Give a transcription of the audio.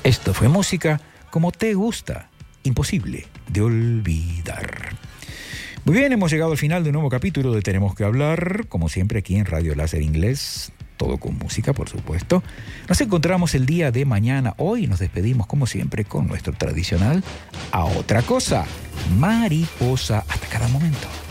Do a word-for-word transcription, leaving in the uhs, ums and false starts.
Esto fue música como te gusta, imposible de olvidar. Muy bien, hemos llegado al final de un nuevo capítulo de Tenemos que Hablar, como siempre aquí en Radio Láser Inglés, todo con música, por supuesto. Nos encontramos el día de mañana. Hoy nos despedimos, como siempre, con nuestro tradicional A Otra Cosa, Mariposa. Hasta cada momento.